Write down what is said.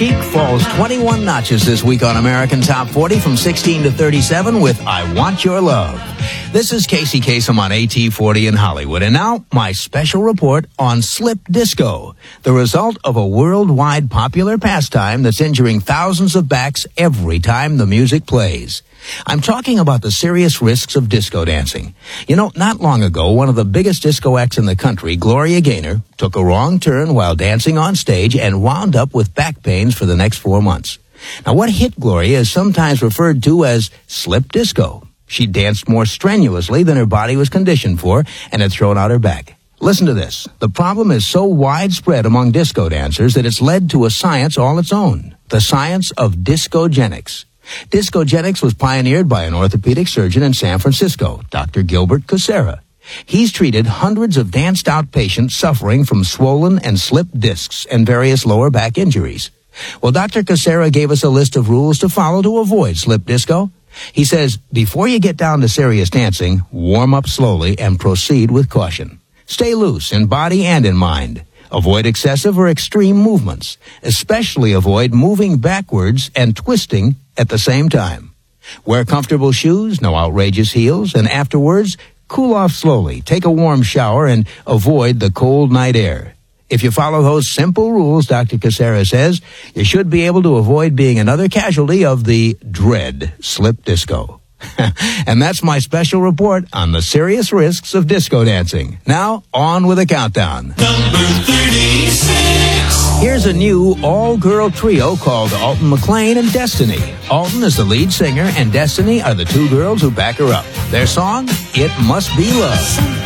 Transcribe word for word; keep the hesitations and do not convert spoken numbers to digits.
Chic falls twenty-one notches this week on American Top forty from sixteen to thirty-seven with I Want Your Love. This is Casey Kasem on A T forty in Hollywood. And now, my special report on slip disco, the result of a worldwide popular pastime that's injuring thousands of backs every time the music plays. I'm talking about the serious risks of disco dancing. You know, not long ago, one of the biggest disco acts in the country, Gloria Gaynor, took a wrong turn while dancing on stage and wound up with back pains for the next four months. Now, what hit Gloria is sometimes referred to as slip disco. She danced more strenuously than her body was conditioned for and had thrown out her back. Listen to this. The problem is so widespread among disco dancers that it's led to a science all its own, the science of discogenics. Discogenics was pioneered by an orthopedic surgeon in San Francisco, Doctor Gilbert Kucera. He's treated hundreds of danced-out patients suffering from swollen and slipped discs and various lower back injuries. Well, Doctor Kucera gave us a list of rules to follow to avoid slip disco. He says, before you get down to serious dancing, warm up slowly and proceed with caution. Stay loose in body and in mind. Avoid excessive or extreme movements. Especially avoid moving backwards and twisting at the same time. Wear comfortable shoes, no outrageous heels, and afterwards, cool off slowly, take a warm shower, and avoid the cold night air. If you follow those simple rules, Doctor Kucera says, you should be able to avoid being another casualty of the dread slip disco. And that's my special report on the serious risks of disco dancing. Now, on with the countdown. Number thirty-six. Here's a new all-girl trio called Alton McClain and Destiny. Alton is the lead singer, and Destiny are the two girls who back her up. Their song, It Must Be Love.